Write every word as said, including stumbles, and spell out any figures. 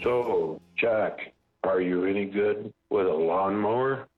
So, Jack, are you any good with a lawnmower?